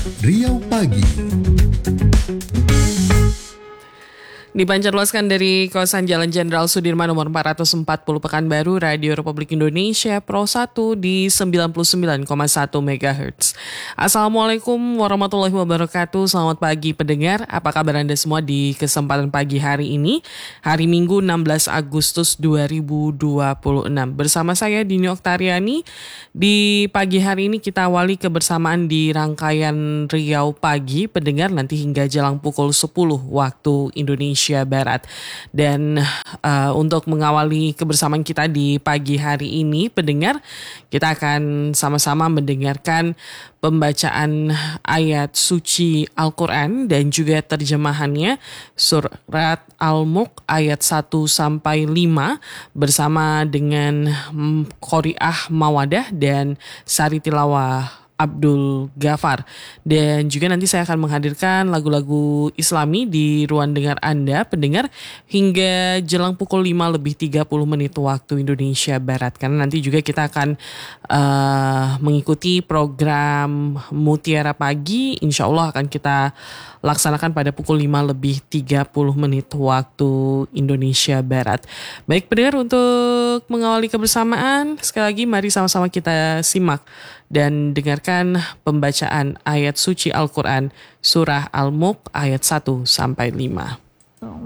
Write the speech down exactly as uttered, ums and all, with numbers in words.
Riau Pagi. Dipancarluaskan dari kawasan Jalan Jenderal Sudirman nomor empat ratus empat puluh Pekanbaru, Radio Republik Indonesia Pro satu di sembilan puluh sembilan koma satu megahertz. Assalamualaikum warahmatullahi wabarakatuh. Selamat pagi pendengar. Apa kabar Anda semua di kesempatan pagi hari ini? Hari Minggu enam belas Agustus dua ribu dua puluh enam. Bersama saya Dini Oktariani. Di pagi hari ini kita awali kebersamaan di rangkaian Riau Pagi pendengar nanti hingga jelang pukul sepuluh waktu Indonesia Barat. Dan uh, untuk mengawali kebersamaan kita di pagi hari ini pendengar, kita akan sama-sama mendengarkan pembacaan ayat suci Al-Quran dan juga terjemahannya surat Al-Mulk ayat satu sampai lima bersama dengan Qori'ah Mawadah dan Sari Tilawah Abdul Ghafar. Dan juga nanti saya akan menghadirkan lagu-lagu Islami di ruang dengar Anda pendengar hingga jelang pukul lima lebih tiga puluh menit waktu Indonesia Barat. Karena nanti juga kita akan uh, mengikuti program Mutiara Pagi, insya Allah akan kita laksanakan pada pukul lima lebih tiga puluh menit waktu Indonesia Barat. Baik pendengar, untuk mengawali kebersamaan sekali lagi mari sama-sama kita simak dan dengarkan pembacaan ayat suci Al-Quran surah Al-Mulk ayat satu sampai lima.